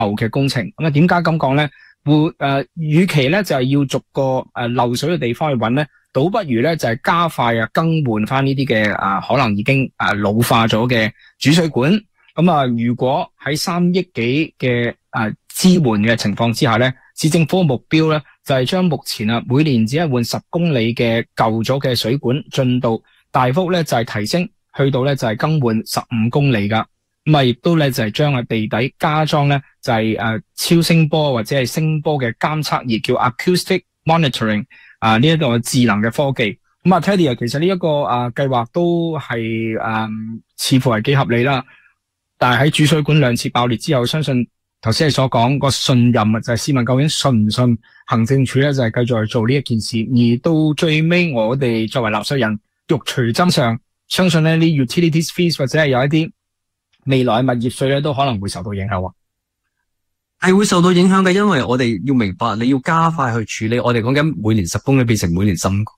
嘅工程。咁啊，點解咁講咧？與其咧就係要逐個漏水嘅地方去揾咧，倒不如咧就係加快更換翻呢啲嘅可能已經老化咗嘅主水管。咁啊，如果喺3億幾嘅支援嘅情況之下咧，市政府嘅目標咧就係將目前每年只係換10公里嘅舊咗嘅水管進度大幅咧就係提升，去到咧就係更換15公里噶。咁啊，亦都咧就係將地底加裝咧就係超聲波或者係聲波嘅監測儀，叫 acoustic monitoring 呢一個智能嘅科技。咁Teddy 其實呢一個計劃都係似乎係幾合理啦。但係喺主水管2次爆裂之後，相信頭先你所講個信任就係市民究竟信唔信行政署咧，就係繼續去做呢一件事。而到最尾，我哋作為納稅人，肉隨真相，相信呢啲 utilities fees 或者係有一啲未來嘅物業稅咧，都可能會受到影響。 係會受到影響嘅，因為我哋要明白，你要加快去處理。我哋講緊每年10公里變成每年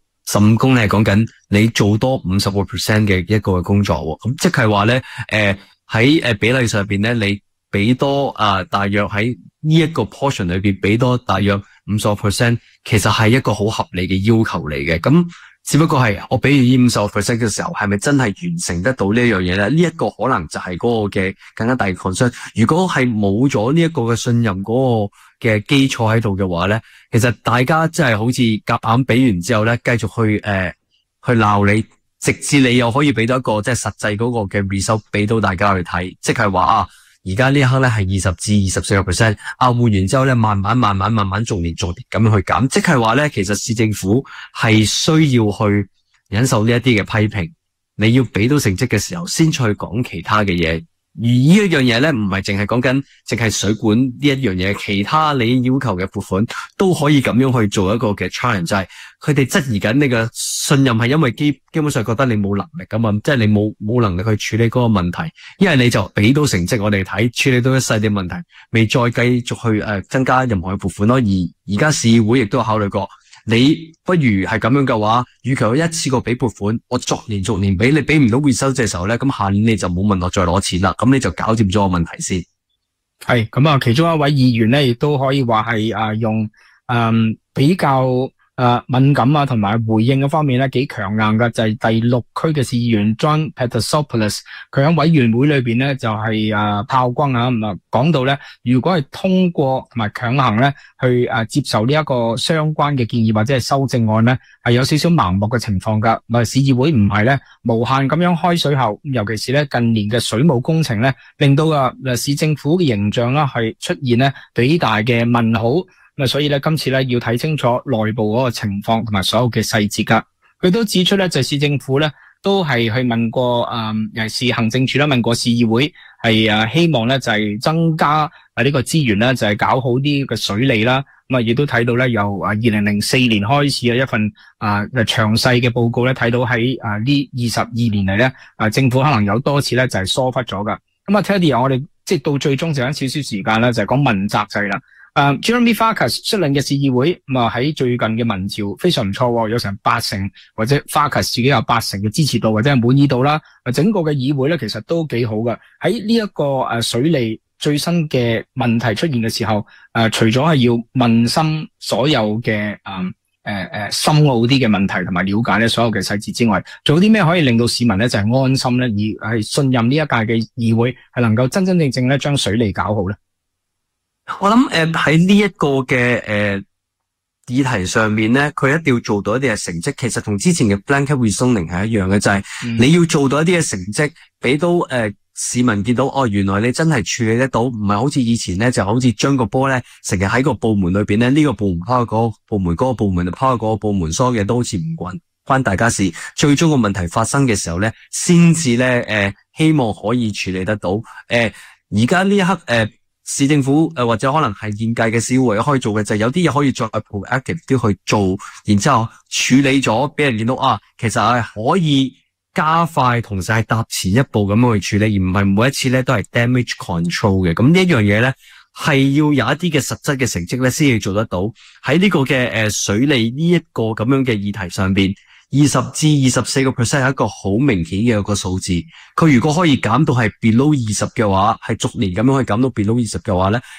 15公里，係講緊你做多50% 嘅一個工作。咁即係話咧，喺比例上邊咧，你俾多大約喺呢一個 portion 裏邊俾多大約50%，其實係一個好合理嘅要求嚟嘅。咁只不過係我俾你呢50% 嘅時候，係咪真係完成得到呢一樣嘢咧？呢一個可能就係嗰個嘅更加大嘅 concern。如果係冇咗呢一個嘅信任嗰個嘅基礎喺度嘅話咧，其實大家真係好似夾硬俾完之後咧，繼續去鬧你。直至你又可以俾到一個即係實際嗰個嘅 result 俾到大家去睇，即係話而家呢一刻咧係20至24%，換完之後咧慢慢逐年咁樣去減，即係話咧其實市政府係需要去忍受呢一啲嘅批評，你要俾到成績嘅時候先再去講其他嘅嘢。而呢一樣嘢咧，唔係淨係講緊淨係水管呢一樣嘢，其他你要求嘅撥款都可以咁樣去做一個嘅 challenge， 就係佢哋質疑緊你嘅信任係因為基本上覺得你冇能力咁嘛，即係你冇能力去處理嗰個問題，因為你就俾到成績我哋睇，處理到一細啲問題，未再繼續去增加任何嘅撥款咯。而家市議會亦都有考慮過。你不如係咁樣嘅話，與其我一次過俾撥款，我逐年俾你，俾唔到回收嘅時候咧，咁下年你就冇問我再攞錢啦，咁你就搞掂咗個問題先。 係咁啊，其中一位議員咧，亦都可以話係用比較敏感同埋回應嘅方面咧，幾強硬嘅，就係第6區嘅市議員 John Patersopoulos， 佢喺委員會裏邊咧就係炮轟講到咧，如果係通過同埋強行咧去接受呢一個相關嘅建議或者係修正案咧，係有少少盲目嘅情況噶。市議會唔係咧無限咁樣開水喉，尤其是咧近年嘅水務工程咧，令到市政府嘅形象啦係出現咧幾大嘅問號。所以咧，今次咧要睇清楚內部嗰個情況同埋所有嘅細節噶。佢都指出咧，就市政府咧都係去問過尤其是行政署啦，問過市議會係希望咧就係增加呢個資源啦，就係搞好啲嘅水利啦。咁亦都睇到咧，由2004年開始嘅一份詳細嘅報告咧，睇到喺呢22年嚟咧，政府可能有多次咧就係疏忽咗噶。咁Teddy，我哋即係到最終就有少少時間啦，就係講問責制啦。Jeremy Farkas 率領嘅市議會喺最近嘅民調非常唔錯，有成80%，或者 Farkas 自己有80%嘅支持度或者係滿意度啦。整個嘅議會咧其實都幾好㗎。喺呢一個水利最新嘅問題出現嘅時候，除咗係要問心所有嘅深奧啲嘅問題同埋了解咧所有嘅細節之外，做啲咩可以令到市民咧就係安心咧，而係信任呢一屆嘅議會係能夠真真正正咧將水利搞好咧？ 我諗喺呢一個嘅議題上面咧，佢一定要做到一啲嘅成績。其實同之前嘅 blanket rezoning 係一樣嘅，就係你要做到一啲嘅成績，俾到市民見到原來你真係處理得到，唔係好似以前咧，就好似將個波咧成日喺個部門裏邊咧，呢個部門拋去嗰個部門，嗰個部門就拋去嗰個部門，所有嘢都好似唔關大家事。最終個問題發生嘅時候咧，先至咧希望可以處理得到。而家呢一刻市政府或者可能係現屆嘅市會可以做嘅就係有啲嘢可以再 proactive 啲去做，然之後處理咗，俾人見到其實係可以加快同時係踏前一步咁樣去處理，而唔係每一次咧都係 damage control 嘅。咁呢一樣嘢咧係要有一啲嘅實質嘅成績咧先至做得到。喺呢個嘅水利呢一個咁樣嘅議題上邊，20至24% 係一個好明顯嘅一個數字。佢如果可以減到係 below 20嘅話，係逐年咁樣可以減到 below 20嘅話咧，